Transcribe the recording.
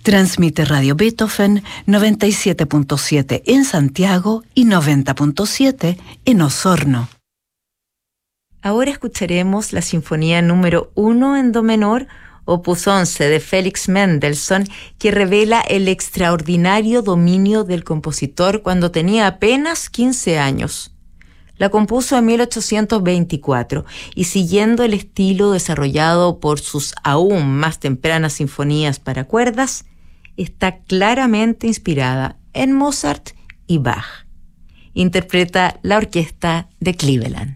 Transmite Radio Beethoven 97.7 en Santiago y 90.7 en Osorno. Ahora escucharemos la Sinfonía número 1 en Do menor, opus 11 de Félix Mendelssohn, que revela el extraordinario dominio del compositor cuando tenía apenas 15 años. La compuso en 1824 y, siguiendo el estilo desarrollado por sus aún más tempranas sinfonías para cuerdas, está claramente inspirada en Mozart y Bach. Interpreta la orquesta de Cleveland.